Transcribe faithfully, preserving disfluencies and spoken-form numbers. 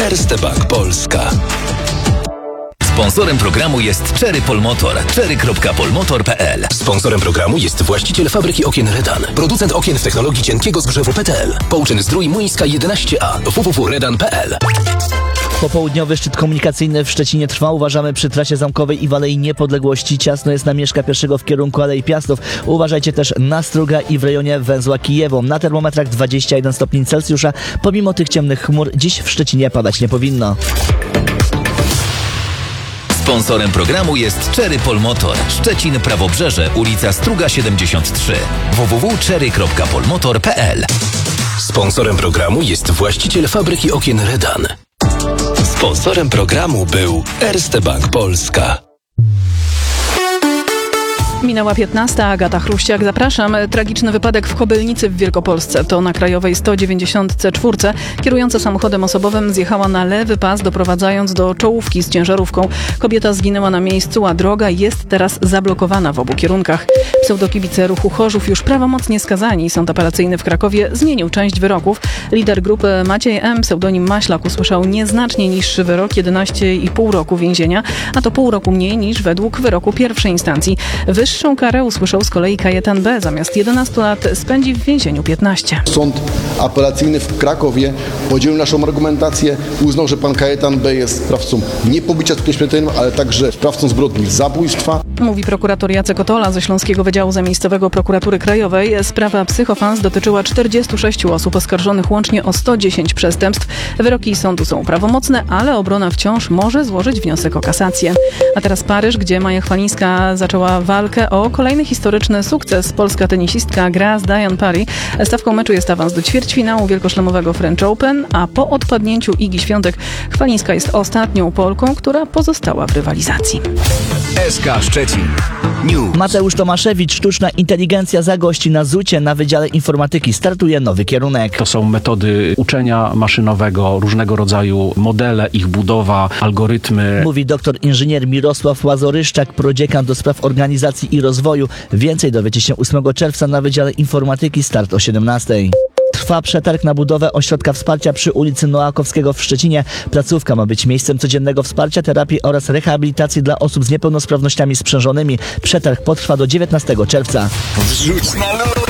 Erste Bank Polska. Sponsorem programu jest Cherry Polmotor. cherry kropka polmotor kropka p l. Sponsorem programu jest właściciel fabryki okien Redan. Producent okien w technologii cienkiego zgrzewu P T L. Połczyn Zdrój Młyńska jedenaście A. w w w kropka redan kropka p l. Popołudniowy szczyt komunikacyjny w Szczecinie trwa. Uważamy przy trasie zamkowej i w Alei Niepodległości. Ciasno jest na Mieszka pierwszego w kierunku Alei Piastów. Uważajcie też na Struga i w rejonie węzła Kijewo. Na termometrach dwadzieścia jeden stopni Celsjusza. Pomimo tych ciemnych chmur dziś w Szczecinie padać nie powinno. Sponsorem programu jest Cherry Polmotor. Szczecin Prawobrzeże, ulica Struga siedemdziesiąt trzy. w w w kropka cherry kropka polmotor kropka p l. Sponsorem programu jest właściciel fabryki okien Redan. Sponsorem programu był Erste Bank Polska. Minęła piętnasta, Agata Chruściak, zapraszam. Tragiczny wypadek w Kobylnicy w Wielkopolsce. To na krajowej sto dziewięćdziesiąt cztery. Kierująca samochodem osobowym zjechała na lewy pas, doprowadzając do czołówki z ciężarówką. Kobieta zginęła na miejscu, a droga jest teraz zablokowana w obu kierunkach. Pseudokibice ruchu Chorzów już prawomocnie skazani. Sąd apelacyjny w Krakowie zmienił część wyroków. Lider grupy Maciej M., pseudonim Maślak, usłyszał nieznacznie niższy wyrok, jedenaście i pół roku więzienia, a to pół roku mniej niż według wyroku pierwszej instancji. Wyższą karę usłyszał z kolei Kajetan B. Zamiast jedenastu lat spędzi w więzieniu piętnaście. Sąd apelacyjny w Krakowie podzielił naszą argumentację, uznał, że pan Kajetan B. jest sprawcą nie pobicia skutkiem śmiertelnym, ale także sprawcą zbrodni zabójstwa. Mówi prokurator Jacek Otola ze Śląskiego Wydziału Zamiejscowego Prokuratury Krajowej. Sprawa Psychofans dotyczyła czterdziestu sześciu osób oskarżonych łącznie o sto dziesięć przestępstw. Wyroki sądu są prawomocne, ale obrona wciąż może złożyć wniosek o kasację. A teraz Paryż, gdzie Maja Chwalińska zaczęła walkę o kolejny historyczny sukces. Polska tenisistka gra z Diane Parry. Stawką meczu jest awans do ćwierćfinału wielkoszlemowego French Open, a po odpadnięciu Igi Świątek Chwalińska jest ostatnią Polką, która pozostała w rywalizacji. S K Szczecin News. Mateusz Tomaszewicz, sztuczna inteligencja zagości na zucie na Wydziale Informatyki. Startuje nowy kierunek. To są metody uczenia maszynowego, różnego rodzaju modele, ich budowa, algorytmy. Mówi doktor inżynier Mirosław Łazoryszczak, prodziekan do spraw organizacji i rozwoju. Więcej dowiecie się ósmego czerwca na Wydziale Informatyki, start o siedemnastej. Trwa przetarg na budowę ośrodka wsparcia przy ulicy Noakowskiego w Szczecinie. Placówka ma być miejscem codziennego wsparcia, terapii oraz rehabilitacji dla osób z niepełnosprawnościami sprzężonymi. Przetarg potrwa do dziewiętnastego czerwca. Wrzuć na luz!